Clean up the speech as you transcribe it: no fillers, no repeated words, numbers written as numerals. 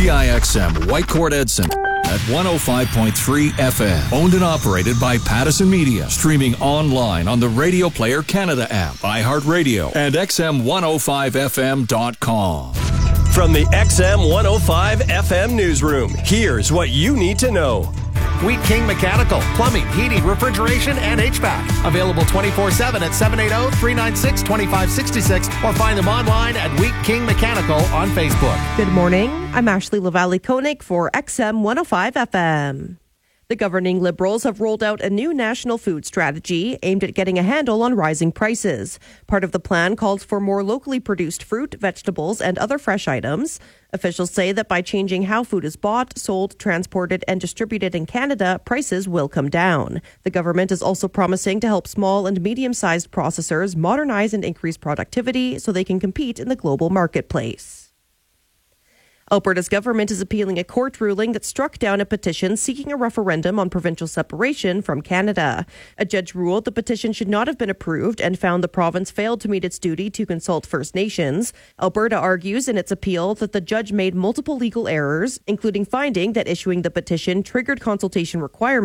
CIXM Whitecourt Edson at 105.3 FM. Owned and operated by Pattison Media. Streaming online on the Radio Player Canada app, iHeartRadio, and XM105FM.com. From the XM105 FM newsroom, here's what you need to know. Wheat King Mechanical, plumbing, heating, refrigeration, and HVAC. Available 24/7 at 780-396-2566 or find them online at Wheat King Mechanical on Facebook. Good morning. I'm Ashley Lavallee-Koenig for XM 105 FM. The governing Liberals have rolled out a new national food strategy aimed at getting a handle on rising prices. Part of the plan calls for more locally produced fruit, vegetables, and other fresh items. Officials say that by changing how food is bought, sold, transported, and distributed in Canada, prices will come down. The government is also promising to help small and medium-sized processors modernize and increase productivity so they can compete in the global marketplace. Alberta's government is appealing a court ruling that struck down a petition seeking a referendum on provincial separation from Canada. A judge ruled the petition should not have been approved and found the province failed to meet its duty to consult First Nations. Alberta argues in its appeal that the judge made multiple legal errors, including finding that issuing the petition triggered consultation requirements